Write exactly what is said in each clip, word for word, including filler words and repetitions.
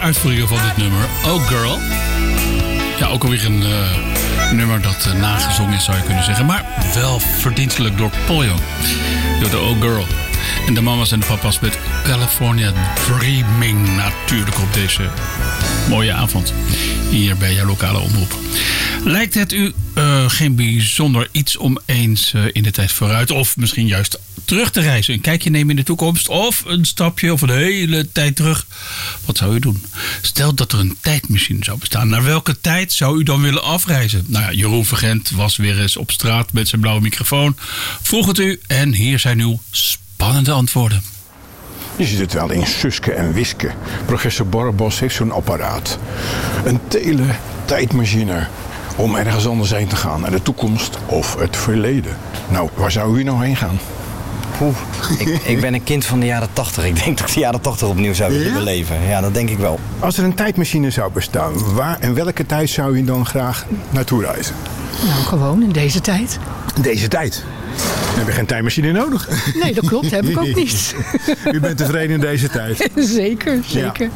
uitvoeringen van dit nummer. Oh Girl. Ja, ook alweer een uh, nummer dat uh, nagezongen is, zou je kunnen zeggen. Maar wel verdienstelijk door Paul Young. Door de Oh Girl. En de mama's en de papa's met California Dreaming natuurlijk op deze mooie avond. Hier bij jouw lokale omroep. Lijkt het u uh, geen bijzonder iets om eens uh, in de tijd vooruit of misschien juist terug te reizen? Een kijkje nemen in de toekomst of een stapje of een hele tijd terug? Wat zou u doen? Stel dat er een tijdmachine zou bestaan. Naar welke tijd zou u dan willen afreizen? Nou ja, Jeroen Vergent was weer eens op straat met zijn blauwe microfoon. Vroeg het u en hier zijn uw spannende antwoorden. Je ziet het wel in Suske en Wiske. Professor Borrebos heeft zo'n apparaat. Een teletijdmachine om ergens anders heen te gaan. Naar de toekomst of het verleden. Nou, waar zou u nou heen gaan? Oeh, ik, ik ben een kind van de jaren tachtig. Ik denk dat ik de jaren tachtig opnieuw zou willen ja? beleven. Ja, dat denk ik wel. Als er een tijdmachine zou bestaan, waar en welke tijd zou u dan graag naartoe reizen? Nou, gewoon in deze tijd. In deze tijd? We hebben geen tijdmachine nodig. Nee, dat klopt. Heb ik ook niet. U bent tevreden in deze tijd? Zeker, zeker.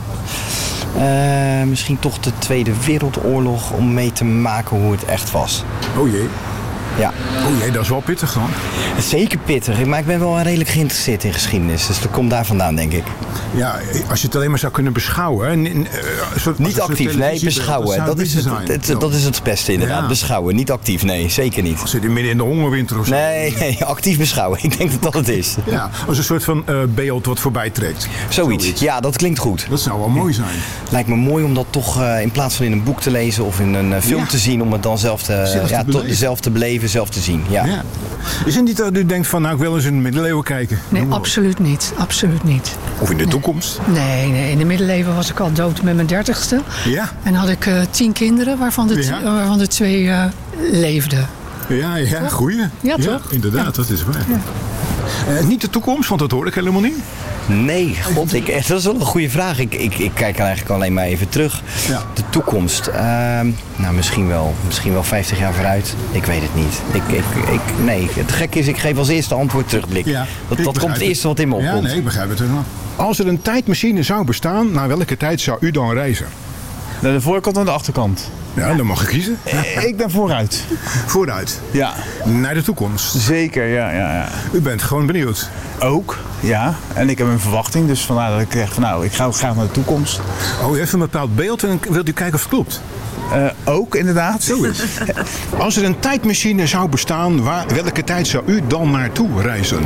Ja. Uh, misschien toch de Tweede Wereldoorlog om mee te maken hoe het echt was. Oh jee. Ja. Oh jee, dat is wel pittig dan. Zeker pittig, maar ik ben wel redelijk geïnteresseerd in geschiedenis. Dus dat komt daar vandaan, denk ik. Ja, als je het alleen maar zou kunnen beschouwen. Hè? Uh, soort, niet actief, nee, beschouwen. Dat, dat, is het, het, het, dat is het beste inderdaad, ja. Beschouwen. Niet actief, nee, zeker niet. Als je midden in de hongerwinter of zo. Nee, nee, actief beschouwen. Ik denk dat dat het is. Ja, als een soort van uh, beeld wat voorbij trekt. Zoiets. Zoiets, ja, dat klinkt goed. Dat zou wel mooi zijn. Lijkt me mooi om dat toch uh, in plaats van in een boek te lezen of in een uh, film ja. te zien, om het dan zelf te, zelf ja, te, to, zelf te beleven, zelf te zien. Ja. Ja. Is het niet dat u denkt van, nou, ik wil eens in de middeleeuwen kijken? Nee, absoluut niet. Absoluut niet. Of in de toekomst? Nee, nee, in de middeleeuwen was ik al dood met mijn dertigste. Ja. En had ik uh, tien kinderen, waarvan de, ja. waarvan de twee uh, leefden. Ja, ja, goeie. Ja, ja, toch? Inderdaad, ja. Dat is waar. Ja. Uh, niet de toekomst, want dat hoor ik helemaal niet. Nee, god, ik, dat is wel een goede vraag. Ik, ik, ik kijk eigenlijk alleen maar even terug. Ja. De toekomst. Uh, nou, misschien wel, misschien wel vijftig jaar vooruit. Ik weet het niet. Ik, ik, ik, nee, het gekke is, ik geef als eerste antwoord terugblik. Ja, dat dat komt het eerste wat in me opkomt. Ja, nee, ik begrijp het helemaal. Als er een tijdmachine zou bestaan, naar welke tijd zou u dan reizen? Naar de voorkant en de achterkant. Ja, dan mag ik kiezen. Ik ben vooruit. Vooruit? Ja. Naar de toekomst? Zeker, ja, ja, ja. U bent gewoon benieuwd? Ook, ja. En ik heb een verwachting, dus vandaar dat ik zeg van nou, ik ga ook graag naar de toekomst. Oh, u heeft een bepaald beeld en wilt u kijken of het klopt? Uh, ook, inderdaad. Zo is. Als er een tijdmachine zou bestaan, waar, welke tijd zou u dan naartoe reizen?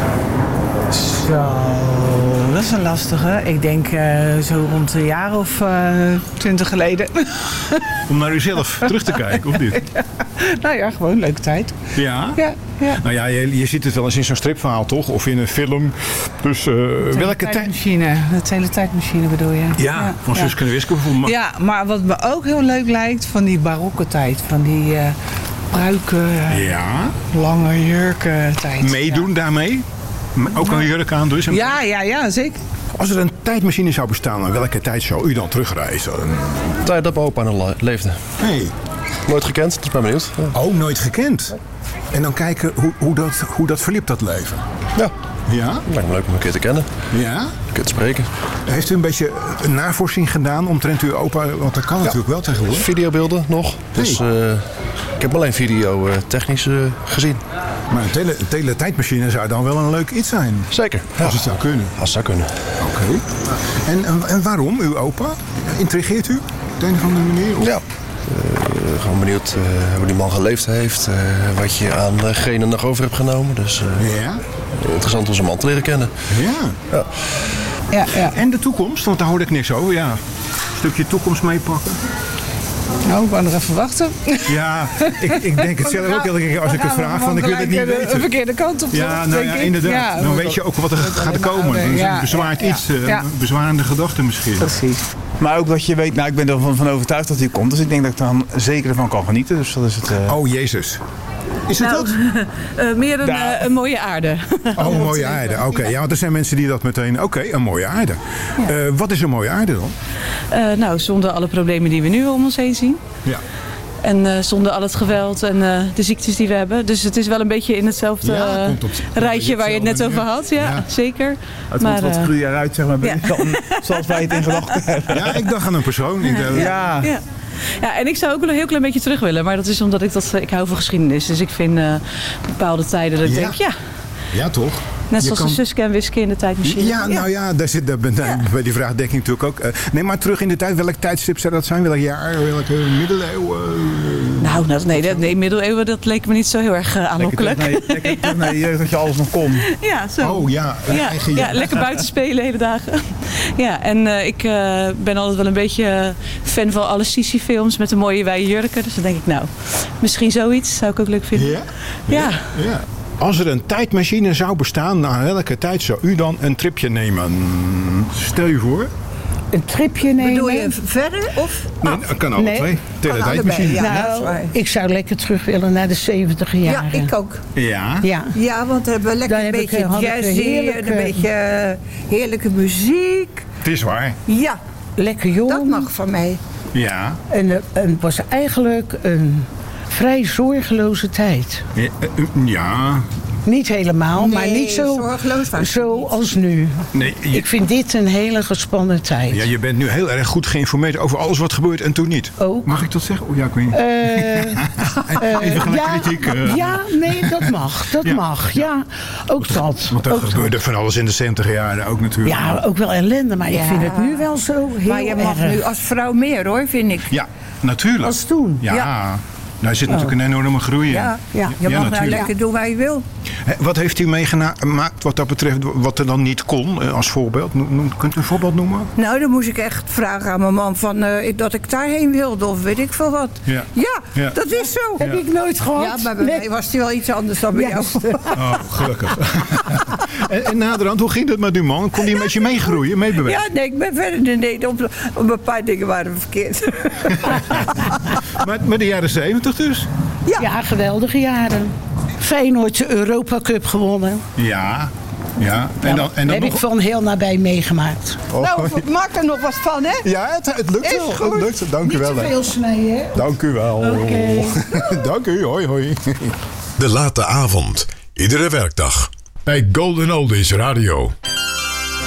Zo, dat is een lastige. Ik denk uh, zo rond een jaar of twintig uh, geleden. Om naar uzelf terug te kijken, of niet? Ja. Nou ja, gewoon leuke tijd. Ja? Ja. ja. Nou ja, je, je ziet het wel eens in zo'n stripverhaal, toch? Of in een film. Dus uh, welke tijdmachine. Tijd... De teletijdmachine bedoel je? Ja, ja. van Suske en Wiske bijvoorbeeld. Ja, maar wat me ook heel leuk lijkt, van die barokke tijd. Van die uh, pruiken, ja. lange jurken tijd. Meedoen ja. daarmee? Ook een jurk aan dus? Ja, ja, ja, zeker. Als er een tijdmachine zou bestaan, naar welke tijd zou u dan terugreizen? Tijd dat mijn opa nog leefde. Hey. Nooit gekend, dus ben benieuwd. Ja. Oh, nooit gekend? En dan kijken hoe, hoe, dat, hoe dat verliep, dat leven? Ja. Ja? Lijkt me leuk om een keer te kennen. Ja? Een keer te spreken. Heeft u een beetje een navorsing gedaan omtrent uw opa? Want dat kan ja. natuurlijk wel tegenwoordig. Videobeelden nog. Hey. Dus uh, ik heb alleen video uh, technisch uh, gezien. Maar een, tele, een teletijdmachine zou dan wel een leuk iets zijn? Zeker. Als ja. het zou kunnen? Als het zou kunnen. Oké. Okay. En, en, en waarom, uw opa? Intrigeert u? Op de een of andere manier? Of? Ja. Uh, gewoon benieuwd uh, hoe die man geleefd heeft. Uh, wat je aan uh, genen nog over hebt genomen. Dus uh, ja? interessant om zijn man te leren kennen. Ja. Ja. Ja, ja. En de toekomst, want daar hoorde ik niks over. Ja. Een stukje toekomst meepakken. Nou, ik wou nog even wachten. Ja, ik, ik denk het zelf ook elke keer als ik het vraag, van ik wil het niet weten. De verkeerde kant op. Ja, toch, nou ja, inderdaad. Ja, dan weet je ook wat er gaat komen. Dan ja, bezwaart ja, iets, ja. een bezwarende gedachte misschien. Precies. Maar ook dat je weet, nou ik ben ervan van overtuigd dat hij komt. Dus ik denk dat ik dan zeker ervan kan genieten. Dus dat is het. Uh... Oh, Jezus. Is het nou, dat? Uh, meer een, nou. uh, een mooie aarde. Oh, een mooie aarde. Oké, okay. Ja, want er zijn mensen die dat meteen... Oké, okay, een mooie aarde. Ja. Uh, wat is een mooie aarde dan? Uh, nou, zonder alle problemen die we nu om ons heen zien. Ja. En uh, zonder al het geweld en uh, de ziektes die we hebben. Dus het is wel een beetje in hetzelfde ja, uh, rijtje waar je het net over had. Ja, ja. Zeker. Het maar, komt wat groeier uit, zeg maar. Ja. Dan, zoals wij het in gedachten hebben. Ja, ik dacht aan een persoon. Ik, uh, ja. Ja. Ja, en ik zou ook wel een heel klein beetje terug willen. Maar dat is omdat ik dat... Ik hou van geschiedenis. Dus ik vind uh, bepaalde tijden dat ik ja. denk, ja... Ja, toch? Net zoals kan... de Suske en Wiske in de tijdmachine. Ja, nou ja, daar zit daar, daar, ja. bij die vraagdekking natuurlijk ook. Uh, nee, maar terug in de tijd, welk tijdstip zou dat zijn? Welk jaar? Welke middeleeuwen? Uh... Nou, nou nee, dat, nee, middeleeuwen, dat leek me niet zo heel erg uh, aanlokkelijk. Lekker terug naar, lekker naar je jeugd dat je alles nog kon. Ja, zo. Oh ja, ja, eigen ja lekker buiten spelen de hele dagen. Ja, en uh, ik uh, ben altijd wel een beetje fan van alle Sissi-films met de mooie wijde jurken. Dus dan denk ik, nou, misschien zoiets zou ik ook leuk vinden. Ja? Ja. ja. ja. Als er een tijdmachine zou bestaan, naar welke tijd zou u dan een tripje nemen? Stel je voor. Een tripje nemen? Bedoel je verder of Nee, dat kan alle nee. twee. Teletijdmachine. Ja, nou, ik zou lekker terug willen naar de zeventig jaren. Ja, ik ook. Ja? Ja, ja want we hebben lekker Daar een beetje jazzy, heerlijke... een beetje heerlijke muziek. Het is waar. Ja. Lekker jong. Dat mag van mij. Ja. En het was eigenlijk een vrij zorgeloze tijd. Ja. ja. Niet helemaal, nee, maar niet zo, zo als nu. Nee, je... Ik vind dit een hele gespannen tijd. Ja, je bent nu heel erg goed geïnformeerd over alles wat gebeurt en toen niet. Ook. Mag ik dat zeggen? Oh ja, ik weet niet. Uh, Even gelijk ja, kritiek. Uh. Ja, nee, dat mag. Dat ja. mag. Ja, ook dat. Want er ook gebeurde dat. van alles in de zeventig jaren ook natuurlijk. Ja, ook wel ellende, maar ja. ik vind het nu wel zo heel Maar je mag erg. nu als vrouw meer hoor, vind ik. Ja, natuurlijk. Als toen. Ja. ja. Nou, er zit natuurlijk oh. een enorme groei in. Ja, ja. je ja, mag nou lekker doen waar je wil. Wat heeft u meegemaakt wat dat betreft, wat er dan niet kon, als voorbeeld? Kunt u een voorbeeld noemen? Nou, dan moest ik echt vragen aan mijn man van, uh, dat ik daarheen wilde of weet ik veel wat. Ja, ja, ja. dat is zo. Ja. Heb ik nooit gehad. Ja, maar bij nee. mij was hij wel iets anders dan bij yes. jou. Oh, gelukkig. en, en naderhand, hoe ging dat met uw man? Kon hij met je meegroeien, meebewegen? Ja, nee, ik ben verder nee, op, op een paar dingen waren verkeerd. maar, maar de jaren zeventig dus? Ja, ja geweldige jaren. Feyenoord de Europa Cup gewonnen. Ja, ja. En dan, en dan heb nog... ik van heel nabij meegemaakt. Oh. Nou, maak er nog wat van, hè? Ja, het, het lukt Is wel. goed. Het lukt. Dank u wel. Niet te veel snijden, hè? Dank u wel. Okay. Dank u, hoi hoi. De late avond, iedere werkdag. Bij Golden Oldies Radio.